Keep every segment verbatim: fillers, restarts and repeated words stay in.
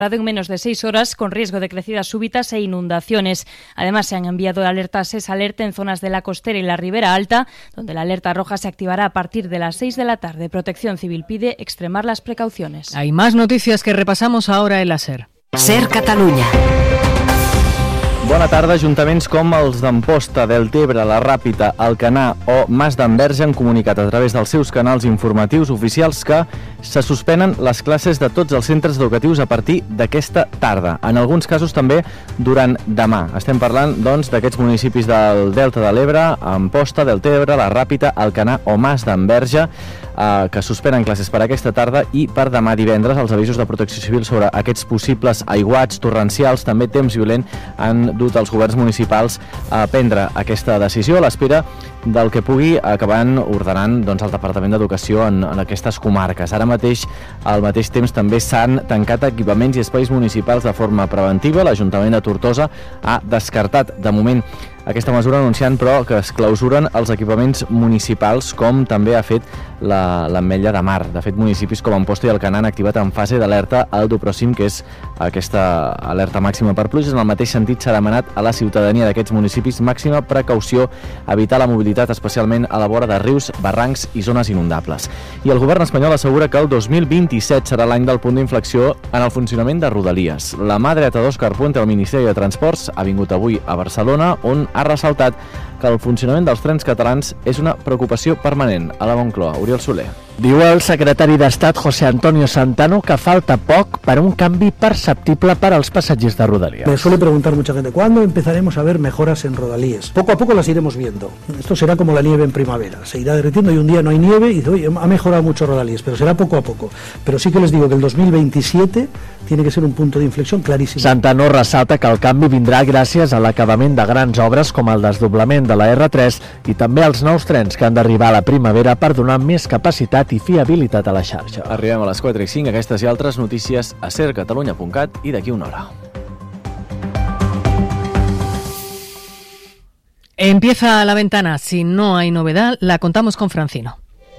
en menos de seis horas con riesgo de crecidas súbitas e inundaciones. Además, se han enviado alertas SES Alerta en zonas de la costera y la Ribera Alta, donde la alerta roja se activará a partir de las seis de la tarde. Protección Civil pide extremar las precauciones. Hay más noticias que repasamos ahora en la SER. SER Catalunya. Bona tarda. Ajuntaments com els d'Amposta, Deltebre, la Ràpita, Alcanar o Mas d'Enverge han comunicat a través dels seus canals informatius oficials que se suspenen les classes de tots els centres educatius a partir d'aquesta tarda. En alguns casos també durant demà. Estem parlant, doncs, d'aquests municipis del Delta de l'Ebre, Amposta, Deltebre, la Ràpita, Alcanar o Mas d'Enverge, eh, que suspenen classes per aquesta tarda i per demà divendres. Els avisos de Protecció Civil sobre aquests possibles aiguats torrencials, també temps violent, han dut els governs municipals a prendre aquesta decisió a l'espera del que pugui acabar ordenant, doncs, el Departament d'Educació en, en aquestes comarques. Ara mateix, al mateix temps, també s'han tancat equipaments i espais municipals de forma preventiva. L'Ajuntament de Tortosa ha descartat, de moment, aquesta mesura, anunciant, però, que es clausuren els equipaments municipals, com també ha fet l'Ametlla de Mar. De fet, municipis com Amposta i Alcanar han activat en fase d'alerta el Duprosim, que és aquesta alerta màxima per pluges. En el mateix sentit, s'ha demanat a la ciutadania d'aquests municipis màxima precaució, evitar la mobilitat, especialment a la vora de rius, barrancs i zones inundables. I el govern espanyol assegura que el dos mil vint-i-set serà l'any del punt d'inflexió en el funcionament de Rodalies. La mà dreta d'Òscar Puente al Ministeri de Transports ha vingut avui a Barcelona, on ha ressaltat que el funcionament dels trens catalans és una preocupació permanent. A la Moncloa, Oriol Soler. Diu el secretari d'Estat José Antonio Santano que falta poc per a un canvi perceptible per als passatgers de Rodalies. Me suele preguntar mucha gente, ¿cuándo empezaremos a ver mejoras en Rodalies? Poco a poco las iremos viendo. Esto será como la nieve en primavera. Se irá derritiendo y un día no hay nieve y dice, oye, ha mejorado mucho Rodalies, pero será poco a poco. Pero sí que les digo que el dos mil veintisiete tiene que ser un punto de inflexión clarísimo. Santano ressalta que el canvi vindrà gràcies a l'acabament de grans obres com el desdoblament de la erre tres i també als nous trens que han d'arribar a la primavera per donar més capacitat i fiabilitat a la xarxa. Arribem a les quatre i cinc, aquestes i altres notícies a ser catalunya punt cat i d'aquí una hora. Empieza la ventana. Si no hay novedad, la contamos con Francino.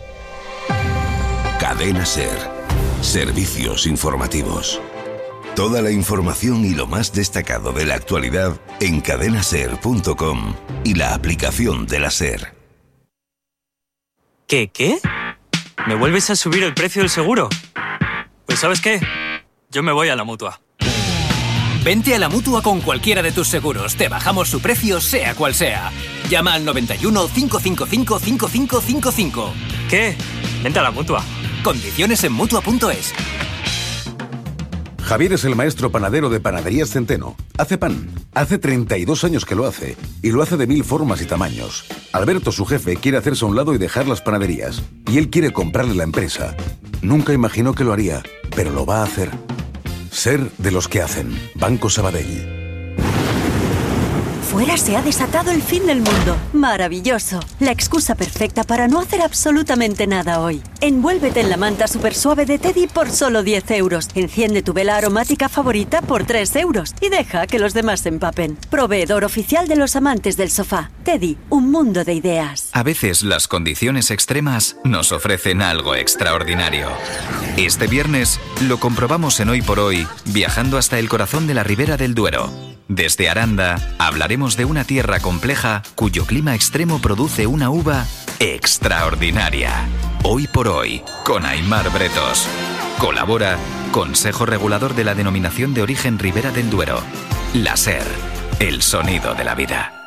Cadena SER. Servicios informativos. Toda la información y lo más destacado de la actualidad en cadena ser punto com y la aplicación de la SER. ¿Qué, qué? ¿Me vuelves a subir el precio del seguro? Pues ¿sabes qué? Yo me voy a la Mutua. Vente a la Mutua con cualquiera de tus seguros. Te bajamos su precio, sea cual sea. Llama al noventa y uno, cinco cinco cinco, cinco cinco cinco cinco. ¿Qué? Vente a la Mutua. Condiciones en Mutua punto es. Javier es el maestro panadero de Panaderías Centeno. Hace pan. Hace treinta y dos años que lo hace. Y lo hace de mil formas y tamaños. Alberto, su jefe, quiere hacerse a un lado y dejar las panaderías. Y él quiere comprarle la empresa. Nunca imaginó que lo haría, pero lo va a hacer. Ser de los que hacen. Banco Sabadell. Fuera se ha desatado el fin del mundo. Maravilloso. La excusa perfecta para no hacer absolutamente nada hoy. Envuélvete en la manta super suave de Teddy por solo diez euros. Enciende tu vela aromática favorita por tres euros. Y deja que los demás se empapen. Proveedor oficial de los amantes del sofá. Teddy, un mundo de ideas. A veces las condiciones extremas nos ofrecen algo extraordinario. Este viernes lo comprobamos en Hoy por Hoy, viajando hasta el corazón de la Ribera del Duero. Desde Aranda hablaremos de una tierra compleja cuyo clima extremo produce una uva extraordinaria. Hoy por Hoy, con Aimar Bretos. Colabora Consejo Regulador de la Denominación de Origen Ribera del Duero. La SER, el sonido de la vida.